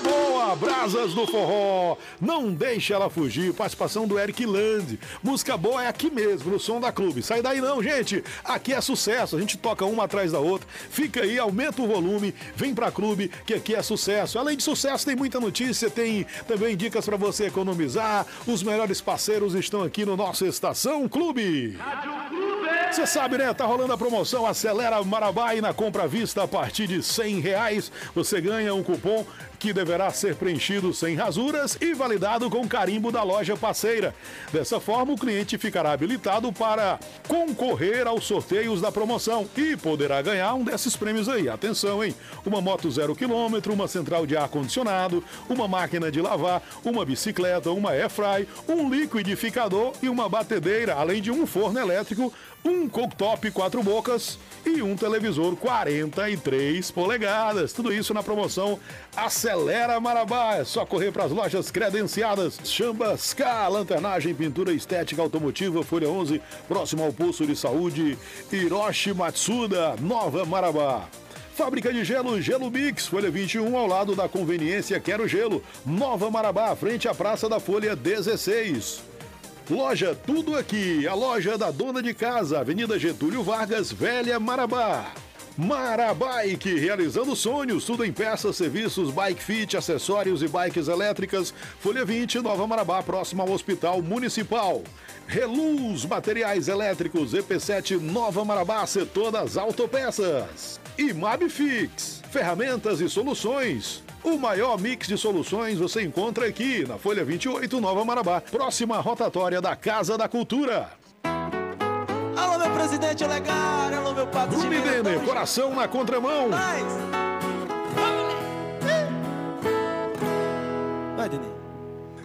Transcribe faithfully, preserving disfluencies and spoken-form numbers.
boa, Brasas do Forró. Não deixa ela fugir. Participação do Eric Land. Música boa é aqui mesmo, no Som da Clube. Sai daí não, gente. Aqui é sucesso. A gente toca uma atrás da outra. Fica aí, aumenta o volume. Vem pra Clube, que aqui é sucesso. Além de sucesso, tem muita notícia. Tem também dicas pra você economizar. Os melhores parceiros estão aqui no nosso Estação Clube. Rádio Clube. Você sabe, né? Tá rolando a promoção Acelera Marabá e na compra à vista a partir de cem reais você ganha um cupom que deverá ser preenchido sem rasuras e validado com carimbo da loja parceira. Dessa forma, o cliente ficará habilitado para concorrer aos sorteios da promoção e poderá ganhar um desses prêmios aí. Atenção, hein? Uma moto zero quilômetro, uma central de ar-condicionado, uma máquina de lavar, uma bicicleta, uma airfry, um liquidificador e uma batedeira, além de um forno elétrico, um cooktop quatro bocas e um televisor quarenta e três polegadas. Tudo isso na promoção Acelera Marabá. É só correr para as lojas credenciadas. Chambas K, lanternagem, pintura estética automotiva, Folha onze, próximo ao posto de saúde. Hiroshi Matsuda, Nova Marabá. Fábrica de gelo, Gelo Mix, Folha vinte e um, ao lado da conveniência Quero Gelo. Nova Marabá, frente à Praça da Folha dezesseis. Loja Tudo Aqui, a loja da dona de casa, Avenida Getúlio Vargas, Velha Marabá. Marabike, realizando sonhos, tudo em peças, serviços, bike fit, acessórios e bikes elétricas. Folha vinte, Nova Marabá, próximo ao Hospital Municipal. Reluz, materiais elétricos, E P sete, Nova Marabá, setor das autopeças. E Mabfix, ferramentas e soluções. O maior mix de soluções você encontra aqui na Folha vinte e oito, Nova Marabá, próxima rotatória da Casa da Cultura. Alô, meu presidente Olegário, alô, meu padre. Rumi Denner, coração na contramão. Vai, Denê.